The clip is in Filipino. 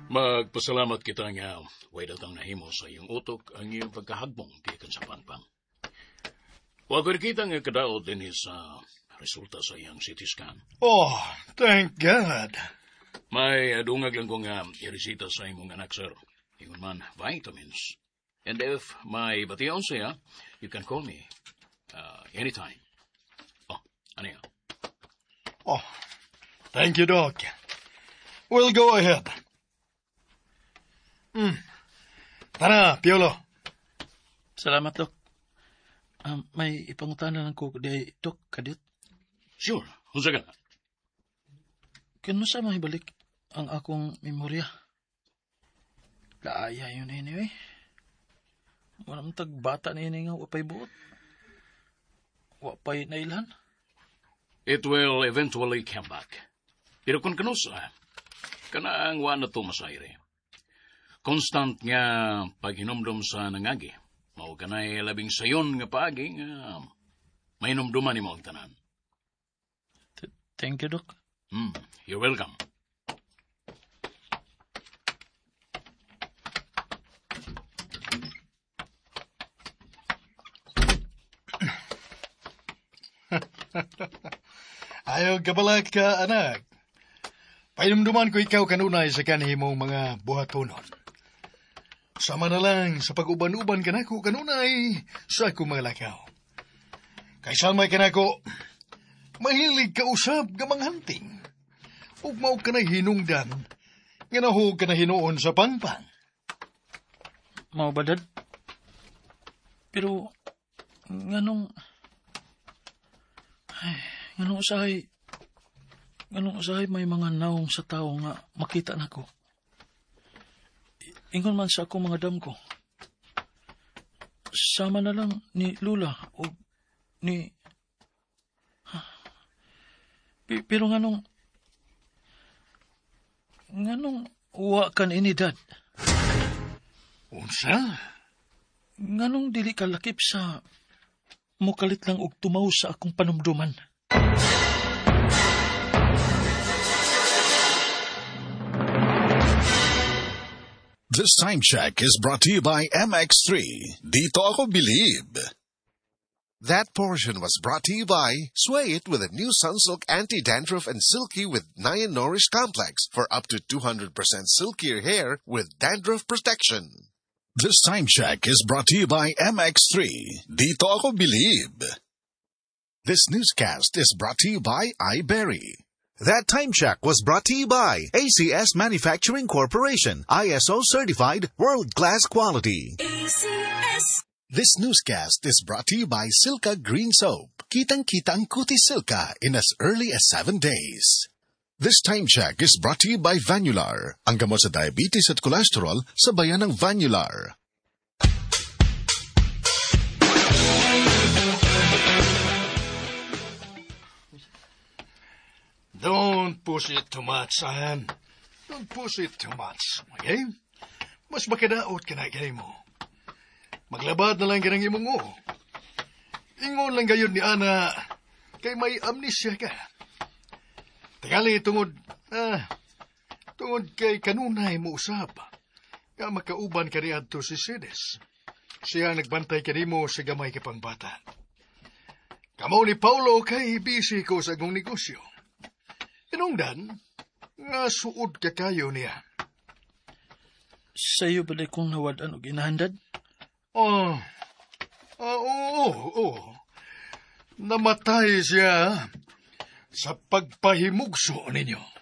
Magpasalamat kita nga way datang nahimo sa iyong utok ang iyong pagkahagbong gikan sa pangpang. Wa ko kita nga kadaot din sa resulta sa iyang CT scan. Oh, thank God. May adungag lang ko nga iresita sa imong anak, sir. Ingon man, vitamins. And if may bation siya, you can call me anytime. Oh, ano yan? Oh, thank you, Doc. We'll go ahead. Tara, Piolo. Salamat, Dok. May ipangutanan lang ko di, Dok, kadit. Sure, unsa ka na? Kano sa mahibalik ang akong memorya? Laaya yun anyway. Walang tagbata na yun nga wapay buot. Wapay nailhan. It will eventually come back. Pero kung kanusa, kanaang wa na to masayre. Constant nga paghinomdom sa nangagi. Mao kanay labing sayon nga paagi nga may nomduman ni mao tanan. Thank you, Doc. You're welcome. Ayaw kabalak ka, anak. Painumduman ko ikaw kanunay sa kanhimong mga buhatonon. Sama na lang sa pag-uban-uban ka na ko kanunay sa akong mga lakaw. Kaysa may ka na ko, mahilig ka usab ka manghunting. Ug mao ka na hinungdan, nga nahog ka na hinuon sa pangpang. Mao ba, Dad? Pero, nganong usahay may mga naong sa tao nga makita na ko. Ingon man sa akong mga dam ko. Sama na lang ni Lula o ni... Pero nganong uwa kan ini, Dad? Unsa? Nganong dili ka lakip sa mukalit lang og tumaw sa akong panumduman? This time check is brought to you by MX3. Dito ako believe. That portion was brought to you by Sway It with a new Sunsilk Anti-Dandruff and Silky with Nyan Nourish Complex for up to 200% silkier hair with dandruff protection. This time check is brought to you by MX3. Dito ako believe. This newscast is brought to you by iBerry. That time check was brought to you by ACS Manufacturing Corporation, ISO certified world-class quality. ACS. This newscast is brought to you by Silka Green Soap. Kitang-kita ang kutis Silka in as early as 7 days. This time check is brought to you by Vanular, ang gamot sa diabetes at cholesterol sa bayan ng Vanular. Don't push it too much, son. Don't push it too much, okay? Mas makadaot ka na gay mo. Maglabad na lang ka ng imong mo. Ingon lang gayon ni Ana, kay may amnesia ka. Tingali tungod kay kanunay mo usab. Nga makauban ka ni adto si Sides. Siya nagbantay ka mo sa gamay ka pang bata. Kamo ni Paulo kay busy ko sa agong negosyo. Inungdan, nga suod ka kayo niya. Sa'yo ba kung nawadan o ginahandad? Oo. Namatay siya sa pagpahimugso ninyo.